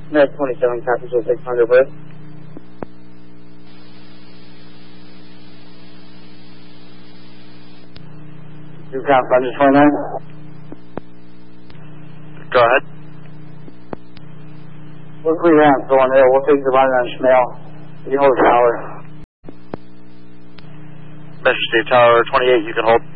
Med 27, capital 600, please. You count Thunder 29? Go ahead. We're clear out, so on there. We'll take the line on Schmale. You hold the tower. Metro State Tower 28, you can hold.